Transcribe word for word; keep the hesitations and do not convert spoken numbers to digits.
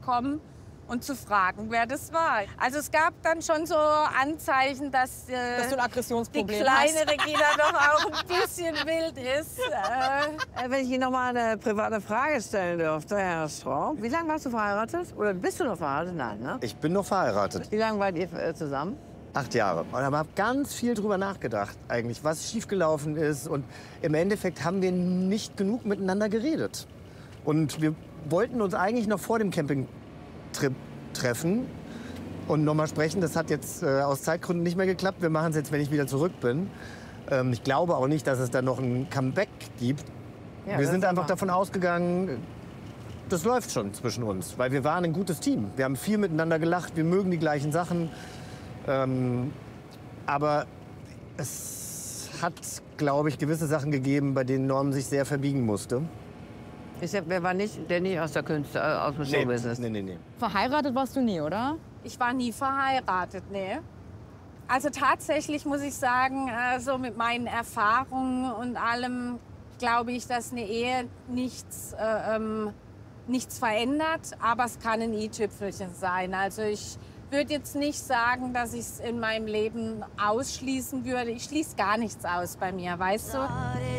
kommen und zu fragen, wer das war. Also es gab dann schon so Anzeichen, dass, äh, Dass du ein Aggressionsproblem die kleine hast. Regina doch auch ein bisschen wild ist. Äh, Wenn ich Ihnen noch mal eine private Frage stellen dürfte, Herr Straub. Wie lange warst du verheiratet? Oder bist du noch verheiratet? Nein, ne? Ich bin noch verheiratet. Wie lange wart ihr äh, zusammen? Acht Jahre. Und ich habe ganz viel drüber nachgedacht, eigentlich, was schiefgelaufen ist. Und im Endeffekt haben wir nicht genug miteinander geredet. Und wir wollten uns eigentlich noch vor dem Campingtrip treffen und noch mal sprechen. Das hat jetzt äh, aus Zeitgründen nicht mehr geklappt. Wir machen es jetzt, wenn ich wieder zurück bin. Ähm, ich glaube auch nicht, dass es da noch ein Comeback gibt. Ja, wir das sind ist einfach aber- davon ausgegangen, das läuft schon zwischen uns. Weil wir waren ein gutes Team. Wir haben viel miteinander gelacht, wir mögen die gleichen Sachen. Ähm, aber es hat, glaube ich, gewisse Sachen gegeben, bei denen Norm sich sehr verbiegen musste. Ist ja, wer war nicht, der nicht aus der Künste, äh, aus dem Showbusiness? nee, nee, nee. Verheiratet warst du nie, oder? Ich war nie verheiratet, nee. Also tatsächlich muss ich sagen, äh, so mit meinen Erfahrungen und allem glaube ich, dass eine Ehe nichts, äh, ähm, nichts verändert, aber es kann ein i-Tüpfelchen sein. Also ich würde jetzt nicht sagen, dass ich es in meinem Leben ausschließen würde. Ich schließe gar nichts aus bei mir, weißt du?